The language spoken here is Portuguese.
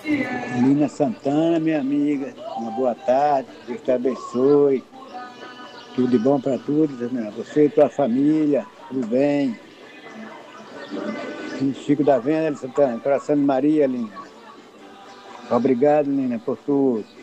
Lina Santana, minha amiga, uma boa tarde, Deus te abençoe, tudo de bom para todos, né? Você e tua família, tudo bem. Chico da Venda, Lina Santana, coração de Maria, Lina. Obrigado, Lina, por tudo.